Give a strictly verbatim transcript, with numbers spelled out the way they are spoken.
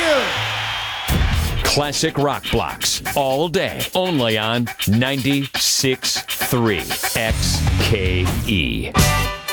here. Classic rock blocks all day, only on ninety-six point three X K E.